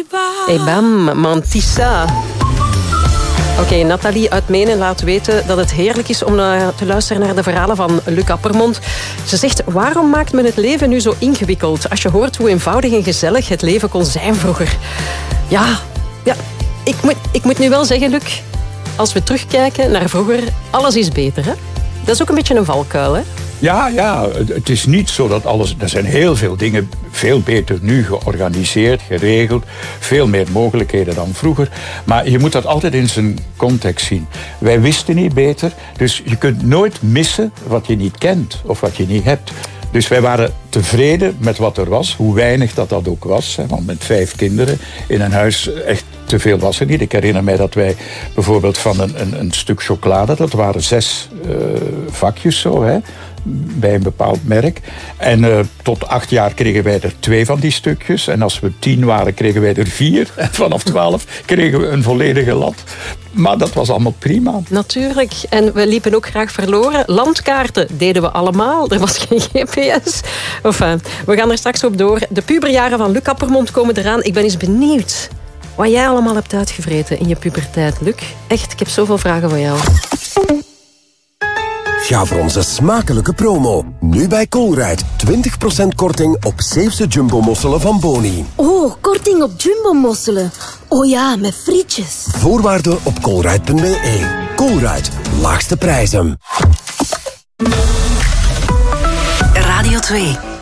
Hey bam, Mantissa. Oké, Nathalie uit Menen laat weten dat het heerlijk is om te luisteren naar de verhalen van Luc Appermond. Ze zegt, waarom maakt men het leven nu zo ingewikkeld? Als je hoort hoe eenvoudig en gezellig het leven kon zijn vroeger. Ja, ik moet nu wel zeggen, Luc, als we terugkijken naar vroeger, alles is beter, hè? Dat is ook een beetje een valkuil, hè? Ja, het is niet zo dat alles... Er zijn heel veel dingen veel beter nu georganiseerd, geregeld. Veel meer mogelijkheden dan vroeger. Maar je moet dat altijd in zijn context zien. Wij wisten niet beter, dus je kunt nooit missen wat je niet kent of wat je niet hebt. Dus wij waren tevreden met wat er was, hoe weinig dat ook was. Want met 5 kinderen in een huis, echt te veel was er niet. Ik herinner mij dat wij bijvoorbeeld van een stuk chocolade, dat waren 6 vakjes zo, hè, bij een bepaald merk. En tot 8 jaar kregen wij er 2 van die stukjes. En als we 10 waren, kregen wij er 4. En vanaf 12 kregen we een volledige lat. Maar dat was allemaal prima. Natuurlijk. En we liepen ook graag verloren. Landkaarten deden we allemaal. Er was geen GPS. Enfin, we gaan er straks op door. De puberjaren van Luc Appermond komen eraan. Ik ben eens benieuwd wat jij allemaal hebt uitgevreten in je puberteit, Luc. Echt, ik heb zoveel vragen voor jou. Ga voor onze smakelijke promo. Nu bij Colruyt. 20% korting op Zeefse Jumbo-mosselen van Boni. Oh, korting op Jumbo-mosselen. Oh ja, met frietjes. Voorwaarden op colruyt.be. Colruyt. Laagste prijzen. Radio 2.